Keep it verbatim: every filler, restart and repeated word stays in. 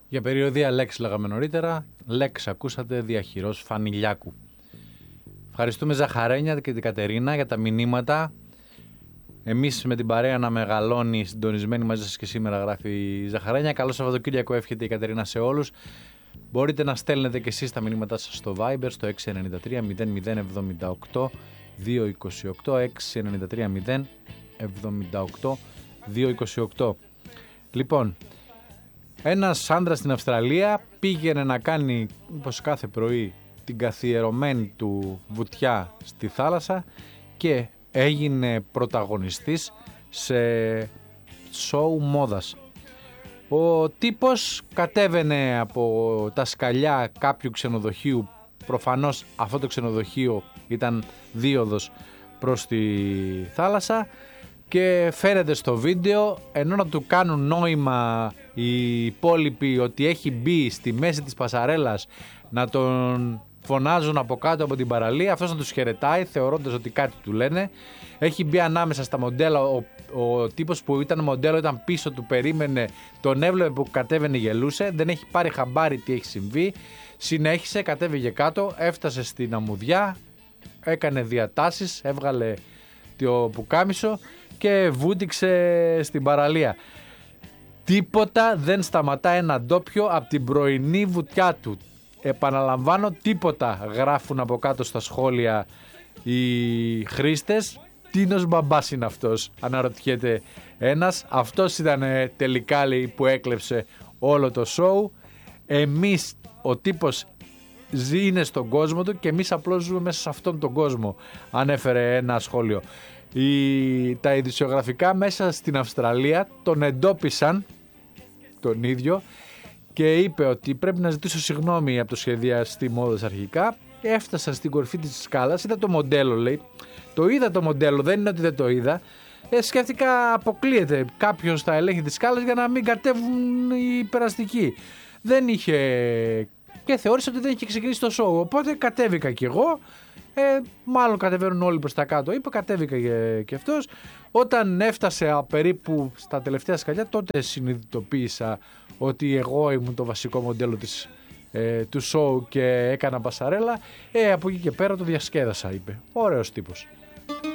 Για περιοδία Λέξ λέγαμε νωρίτερα. Λέξ ακούσατε, διαχειρός Φανιλιάκου. Ευχαριστούμε Ζαχαρένια και την Κατερίνα για τα μηνύματα. Εμείς με την παρέα να μεγαλώνει, συντονισμένη μαζί σας και σήμερα, γράφει η Ζαχαρένια. Καλό Σαββατοκύριακο εύχεται η Κατερίνα σε όλους. Μπορείτε να στέλνετε και εσείς τα μηνύματά σας στο Viber στο έξι εννιά τρία μηδέν μηδέν εβδομήντα οκτώ διακόσια είκοσι οκτώ, έξι εννιά τρία μηδέν εβδομήντα οκτώ διακόσια είκοσι οκτώ. Λοιπόν, ένας άντρας στην Αυστραλία πήγαινε να κάνει, όπως κάθε πρωί, την καθιερωμένη του βουτιά στη θάλασσα και έγινε πρωταγωνιστής σε σοου μόδας. Ο τύπος κατέβαινε από τα σκαλιά κάποιου ξενοδοχείου. Προφανώς αυτό το ξενοδοχείο ήταν δίωδος προς τη θάλασσα και φαίνεται στο βίντεο, ενώ να του κάνουν νόημα οι υπόλοιποι ότι έχει μπει στη μέση της πασαρέλας, να τον φωνάζουν από κάτω από την παραλία, αυτός να τους χαιρετάει θεωρώντας ότι κάτι του λένε. Έχει μπει ανάμεσα στα μοντέλα, ο, ο τύπος που ήταν μοντέλο ήταν πίσω του, περίμενε, τον έβλεπε που κατέβαινε, γελούσε, δεν έχει πάρει χαμπάρι τι έχει συμβεί. Συνέχισε, κατέβηκε κάτω, έφτασε στην αμμουδιά, έκανε διατάσεις, έβγαλε το πουκάμισο και βούτυξε στην παραλία. Τίποτα δεν σταματά ένα ντόπιο από την πρωινή βουτιά του. Επαναλαμβάνω, τίποτα, γράφουν από κάτω στα σχόλια οι χρήστες. Τίνος μπαμπάς είναι αυτός, αναρωτιέται ένας. Αυτός ήταν τελικά, λέει, που έκλεψε όλο το σοου. Εμείς, ο τύπος είναι στον κόσμο του και εμείς απλώς ζούμε μέσα σε αυτόν τον κόσμο, ανέφερε ένα σχόλιο. Οι, τα ειδησιογραφικά μέσα στην Αυστραλία τον εντόπισαν τον ίδιο και είπε ότι πρέπει να ζητήσω συγγνώμη από το σχεδιαστή μόδας αρχικά. Έφτασα στην κορυφή της σκάλας, είδα το μοντέλο, λέει. Το είδα το μοντέλο, δεν είναι ότι δεν το είδα. Ε, σκέφτηκα, αποκλείεται κάποιος θα ελέγχει τις σκάλες για να μην κατέβουν οι περαστικοί. Δεν είχε, και θεώρησα ότι δεν είχε ξεκινήσει το show. Οπότε κατέβηκα κι εγώ. Ε, μάλλον κατεβαίνουν όλοι προς τα κάτω. Είπε, κατέβηκα και, και αυτός. Όταν έφτασε περίπου στα τελευταία σκαλιά, τότε συνειδητοποίησα ότι εγώ ήμουν το βασικό μοντέλο της, ε, του show και έκανα πασαρέλα. Ε, από εκεί και πέρα το διασκέδασα, είπε. Ωραίος τύπος.